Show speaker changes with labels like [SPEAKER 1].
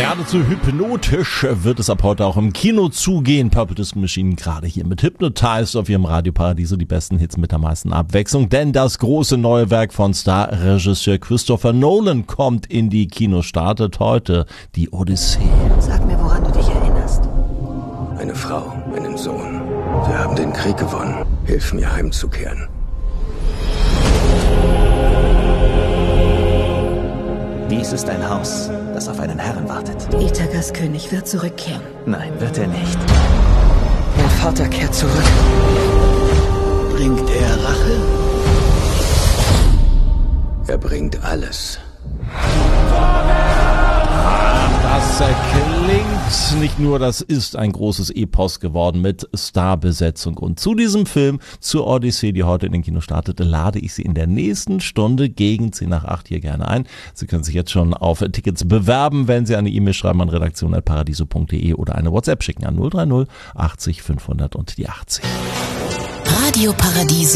[SPEAKER 1] Geradezu hypnotisch wird es ab heute auch im Kino zugehen. Purple Disco Machine gerade hier mit Hypnotized auf ihrem Radioparadiso, die besten Hits mit der meisten Abwechslung. Denn das große neue Werk von Star-Regisseur Christopher Nolan kommt in die Kinos, startet heute die Odyssee.
[SPEAKER 2] Sag mir, woran du dich erinnerst.
[SPEAKER 3] Eine Frau, einen Sohn. Wir haben den Krieg gewonnen. Hilf mir heimzukehren.
[SPEAKER 4] Dies ist ein Haus, das auf einen Herren wartet.
[SPEAKER 2] Ithakas König wird zurückkehren.
[SPEAKER 4] Nein, wird er nicht.
[SPEAKER 2] Mein Vater kehrt zurück.
[SPEAKER 4] Bringt er Rache?
[SPEAKER 3] Er bringt alles.
[SPEAKER 1] Das klingt nicht nur, das ist ein großes Epos geworden mit Starbesetzung. Und zu diesem Film, zur Odyssee, die heute in den Kinos startete, lade ich Sie in der nächsten Stunde gegen 7:50 hier gerne ein. Sie können sich jetzt schon auf Tickets bewerben, wenn Sie eine E-Mail schreiben an redaktion@paradiso.de oder eine WhatsApp schicken an 030 80 500 und die 80.
[SPEAKER 5] Radio Paradiso.